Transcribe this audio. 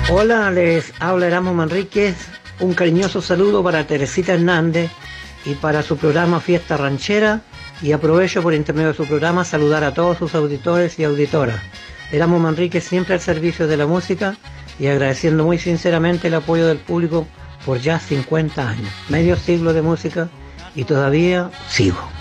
Hola, les habla Erasmo Manríquez. Un cariñoso saludo para Teresita Hernández y para su programa Fiesta Ranchera, y aprovecho por intermedio de su programa saludar a todos sus auditores y auditoras. Erasmo Manríquez siempre al servicio de la música y agradeciendo muy sinceramente el apoyo del público por ya 50 años, medio siglo de música, y todavía sigo.